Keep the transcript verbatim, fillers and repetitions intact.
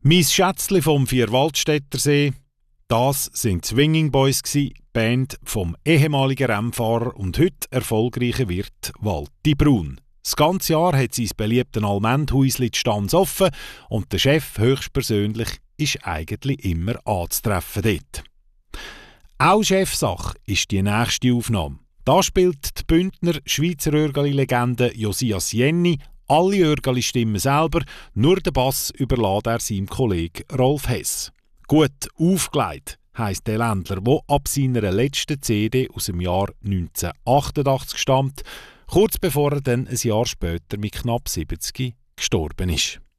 Mein Schätzli vom Vierwaldstättersee, das sind Swinging Boys gsi, Band vom ehemaligen Rennfahrer und heute erfolgreichen Wirt Walti Brun. Das ganze Jahr hat sein beliebten Allmendhäusli die Stanz offen und der Chef höchstpersönlich ist eigentlich immer anzutreffen dort. Auch Chefsache ist die nächste Aufnahme. Da spielt die Bündner Schweizer Örgali-Legende Josias Jenny alle Örgali-Stimmen selber, nur den Bass überlässt er seinem Kollegen Rolf Hess. Gut aufgelegt heisst der Ländler, der ab seiner letzten C D aus dem Jahr neunzehnhundertachtundachtzig stammt, kurz bevor er dann ein Jahr später mit knapp siebzig gestorben ist.